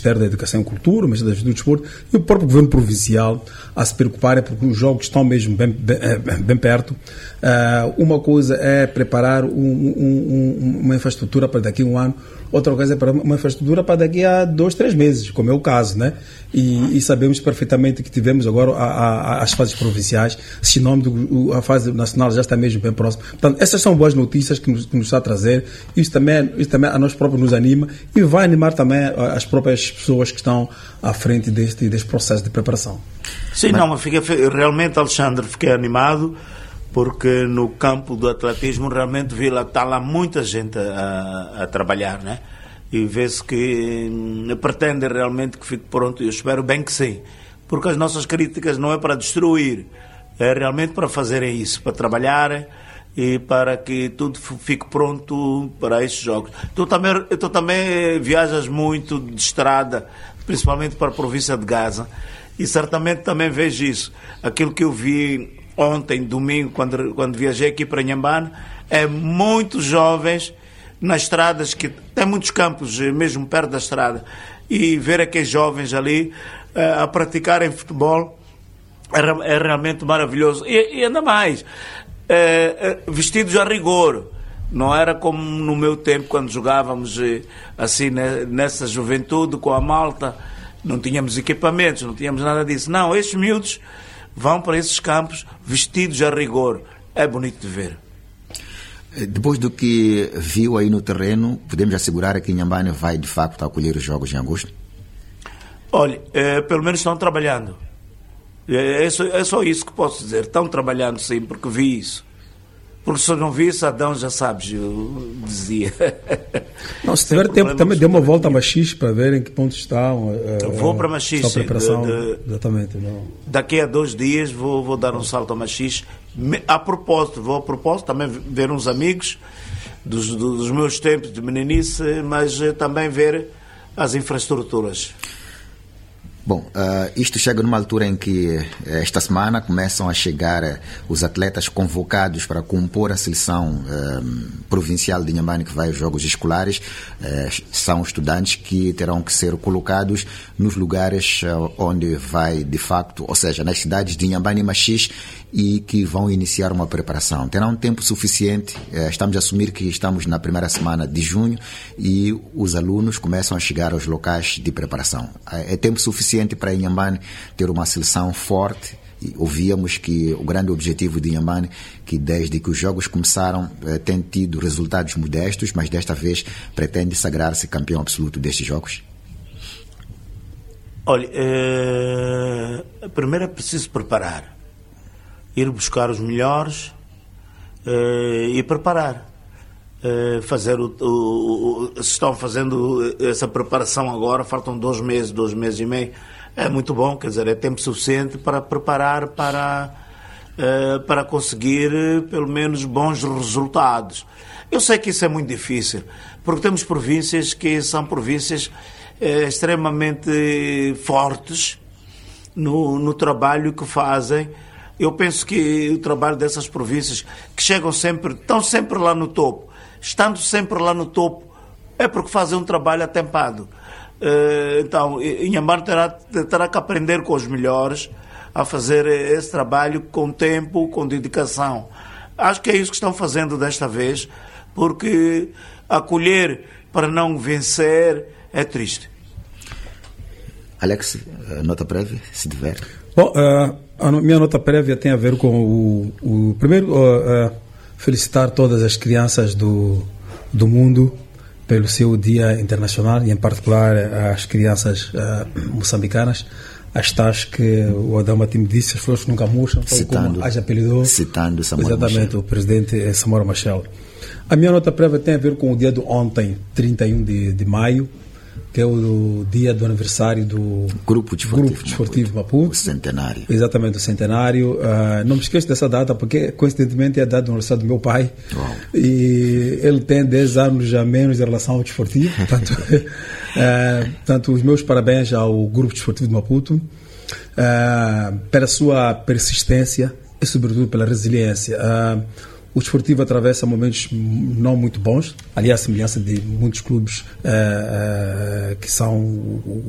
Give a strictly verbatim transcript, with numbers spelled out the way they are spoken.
Ministério da Educação e Cultura, o Ministério da Juventude e Desporto e o próprio Governo Provincial a se preocuparem porque os jogos estão mesmo bem, bem, bem perto. Uh, uma coisa é preparar um, um, um, uma infraestrutura para daqui a um ano, outra coisa é para uma infraestrutura para daqui a dois, três meses, como é o caso, né? E, e sabemos perfeitamente que tivemos agora a, a, as fases provinciais, sinônimo, a fase nacional já está mesmo bem próxima. Portanto, essas são boas notícias que nos, que nos está a trazer. Isso também, isso também a nós próprios nos anima e vai animar também as próprias pessoas que estão à frente deste, deste processo de preparação. Sim, não, mas fiquei, realmente, Alexandre, fiquei animado porque no campo do atletismo realmente vi lá, está lá muita gente a, a trabalhar, né? E vê-se que hum, pretende realmente que fique pronto, eu espero bem que sim, porque as nossas críticas não é para destruir, é realmente para fazerem isso, para trabalharem e para que tudo fique pronto para estes jogos. Tu também, tu também viajas muito de estrada, principalmente para a província de Gaza, e certamente também vejo isso. Aquilo que eu vi ontem, domingo, quando, quando viajei aqui para Inhambane, é muitos jovens nas estradas, que tem muitos campos mesmo perto da estrada, e ver aqueles jovens ali uh, a praticarem futebol é, é realmente maravilhoso. E, e ainda mais, uh, uh, vestidos a rigor. Não era como no meu tempo, quando jogávamos uh, assim, né, nessa juventude com a malta, não tínhamos equipamentos, não tínhamos nada disso. Não, estes miúdos vão para esses campos vestidos a rigor. É bonito de ver. Depois do que viu aí no terreno, podemos assegurar que Inhambane vai de facto acolher os jogos em agosto? Olha, é, pelo menos estão trabalhando. É, é, só, é só isso que posso dizer. Estão trabalhando sim, porque vi isso. Porque se eu não vi isso, Adão já sabes, eu dizia. Não, se tiver tempo, também dê uma volta a Machis para ver em que ponto estão. Uh, vou para Machis, a preparação. De, de, exatamente. Não. Daqui a dois dias vou, vou dar um salto a Machis. A propósito, vou a propósito também ver uns amigos dos, dos meus tempos de meninice, mas também ver as infraestruturas. Bom, uh, isto chega numa altura em que uh, esta semana começam a chegar uh, os atletas convocados para compor a seleção uh, provincial de Inhambane que vai aos jogos escolares. Uh, são estudantes que terão que ser colocados nos lugares uh, onde vai de facto, ou seja, nas cidades de Inhambane e Machis, e que vão iniciar uma preparação. Terão tempo suficiente, uh, estamos a assumir que estamos na primeira semana de junho e os alunos começam a chegar aos locais de preparação. Uh, é tempo suficiente para Inhambane ter uma seleção forte. E ouvíamos que o grande objetivo de Inhambane, que desde que os jogos começaram eh, tem tido resultados modestos, mas desta vez pretende sagrar-se campeão absoluto destes jogos? Olha, eh, primeiro é preciso preparar, ir buscar os melhores eh, e preparar. Uh, fazer o, o, o, se estão fazendo essa preparação agora, faltam dois meses, dois meses e meio, é muito bom, quer dizer, é tempo suficiente para preparar para, uh, para conseguir uh, pelo menos bons resultados. Eu sei que isso é muito difícil, porque temos províncias que são províncias uh, extremamente fortes no, no trabalho que fazem. Eu penso que o trabalho dessas províncias que chegam sempre, estão sempre lá no topo, estando sempre lá no topo, é porque fazem um trabalho atempado. Então, Inhambane terá, terá que aprender com os melhores a fazer esse trabalho com tempo, com dedicação. Acho que é isso que estão fazendo desta vez, porque acolher para não vencer é triste. Alex, nota prévia, se tiver. Bom, uh, a minha nota prévia tem a ver com o... o primeiro... Uh, uh, felicitar todas as crianças do, do mundo pelo seu Dia Internacional, e em particular as crianças uh, moçambicanas, as tais que o Adama Tim disse, as flores que nunca murcham, como as apelidou, citando Samora exatamente, Machel. O presidente Samora Machel. A minha nota prévia tem a ver com o dia de ontem, trinta e um de, de maio, que é o dia do aniversário do Grupo Desportivo, Grupo Desportivo Maputo, Maputo. O centenário. Exatamente, o centenário. Uh, não me esqueço dessa data, porque coincidentemente é a data do aniversário do meu pai. Uau. E ele tem dez anos a menos em relação ao desportivo. Portanto, uh, portanto, os meus parabéns ao Grupo Desportivo de Maputo uh, pela sua persistência e, sobretudo, pela resiliência. Uh, O desportivo atravessa momentos não muito bons, aliás, a semelhança de muitos clubes uh, uh, que são o,